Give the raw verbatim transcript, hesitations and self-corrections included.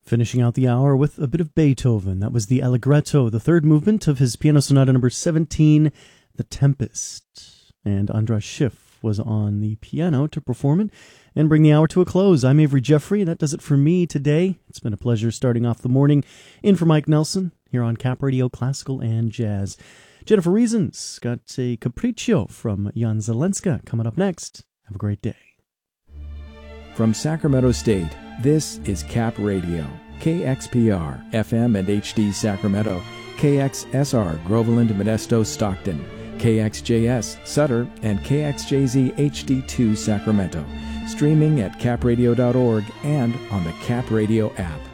Finishing out the hour with a bit of Beethoven. That was the Allegretto, the third movement of his Piano Sonata number seventeen, The Tempest. And Andras Schiff was on the piano to perform it and bring the hour to a close. I'm Avery Jeffrey. That does it for me today. It's been a pleasure starting off the morning in for Mike Nelson here on Cap Radio Classical and Jazz. Jennifer Reasons got a Capriccio from Jan Zelenska coming up next. Have a great day. From Sacramento State, this is Cap Radio, K X P R, F M and H D Sacramento, K X S R, Groveland, Modesto, Stockton, K X J S, Sutter, and K X J Z H D two Sacramento. Streaming at cap radio dot org and on the Cap Radio app.